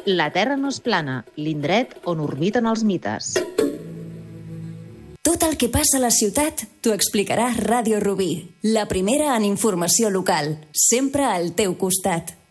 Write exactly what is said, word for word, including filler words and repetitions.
La Terra no és plana, l'indret on orbiten els mites. Tot el que passa a la ciutat t'ho explicarà Ràdio Rubí, la primera en informació local, sempre al teu costat.